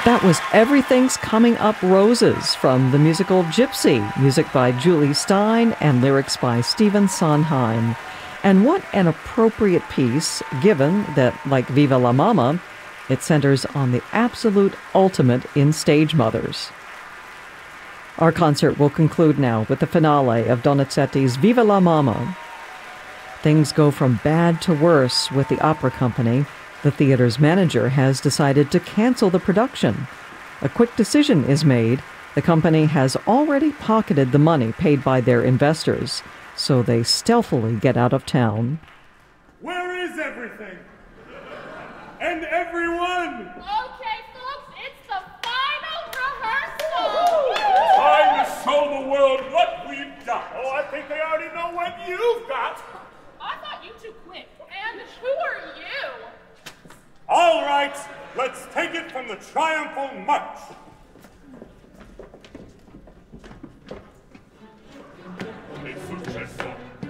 That was Everything's Coming Up Roses from the musical Gypsy, music by Julie Stein and lyrics by Stephen Sondheim. And what an appropriate piece, given that, like Viva la Mama, it centers on the absolute ultimate in stage mothers. Our concert will conclude now with the finale of Donizetti's Viva la Mama. Things go from bad to worse with the opera company. The theater's manager has decided to cancel the production. A quick decision is made. The company has already pocketed the money paid by their investors, so they stealthily get out of town. Where is everything? And everyone? Okay, folks, it's the final rehearsal! Time to show the world what we've got. Oh, I think they already know what you've got. I thought you two quit. And who are you? All right, let's take it from the triumphal march.